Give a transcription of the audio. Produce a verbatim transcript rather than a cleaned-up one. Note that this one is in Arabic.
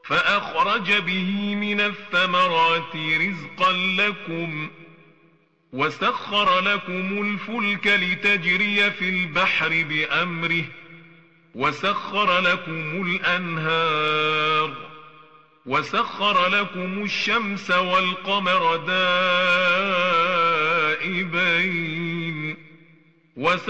فأخرج به من الثمرات رزقا لكم وسخر لكم الفلك لتجري في البحر بأمره وسخر لكم الأنهار وسخر لكم الشمس والقمر دائبين